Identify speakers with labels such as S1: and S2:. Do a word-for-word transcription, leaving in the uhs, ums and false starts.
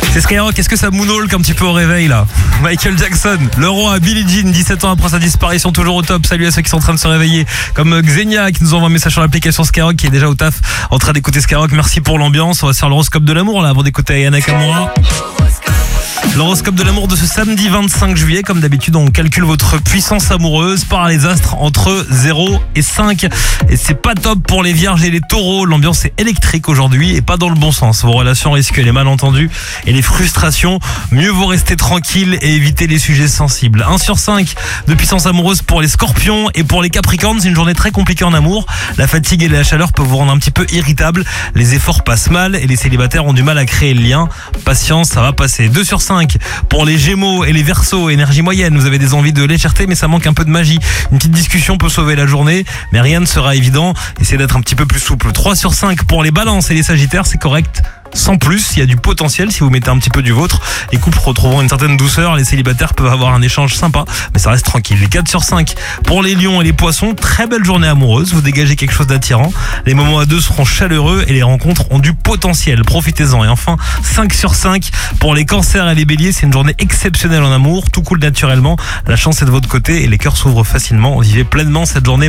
S1: C'est Skyrock, est-ce que ça moonwalk un petit peu au réveil là? Michael Jackson, le roi, Billie Jean, dix-sept ans après sa disparition, toujours au top. Salut à ceux qui sont en train de se réveiller, comme Xenia qui nous envoie un message sur l'application Skyrock, qui est déjà au taf en train d'écouter Skyrock. Merci pour l'ambiance. On va se faire l'horoscope de l'amour là avant d'écouter Ayana Kamura. L'horoscope de l'amour de ce samedi vingt-cinq juillet. Comme d'habitude, on calcule votre puissance amoureuse par les astres entre zéro et cinq. Et c'est pas top pour les vierges et les taureaux. L'ambiance est électrique aujourd'hui et pas dans le bon sens. Vos relations risquent les malentendus et les frustrations. Mieux vaut rester tranquille et éviter les sujets sensibles. un sur cinq de puissance amoureuse pour les scorpions. Et pour les capricornes, c'est une journée très compliquée en amour. La fatigue et la chaleur peuvent vous rendre un petit peu irritable. Les efforts passent mal et les célibataires ont du mal à créer le lien. Patience, ça va passer. deux sur cinq pour les gémeaux et les verseaux, énergie moyenne. Vous avez des envies de légèreté mais ça manque un peu de magie. Une petite discussion peut sauver la journée mais rien ne sera évident. Essayez d'être un petit peu plus souple. trois sur cinq pour les balances et les sagittaires, c'est correct. Sans plus, il y a du potentiel si vous mettez un petit peu du vôtre. Les couples retrouveront une certaine douceur. Les célibataires peuvent avoir un échange sympa, mais ça reste tranquille. quatre sur cinq pour les lions et les poissons. Très belle journée amoureuse. Vous dégagez quelque chose d'attirant. Les moments à deux seront chaleureux et les rencontres ont du potentiel. Profitez-en. Et enfin, cinq sur cinq pour les cancers et les béliers. C'est une journée exceptionnelle en amour. Tout coule naturellement. La chance est de votre côté et les cœurs s'ouvrent facilement. Vivez pleinement cette journée.